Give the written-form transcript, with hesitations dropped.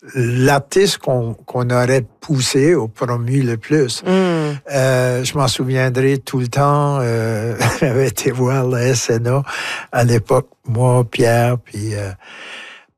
l'artiste qu'on aurait poussé ou promu le plus. Je m'en souviendrai tout le temps. J'avais été voir la SNA à l'époque, moi, Pierre, puis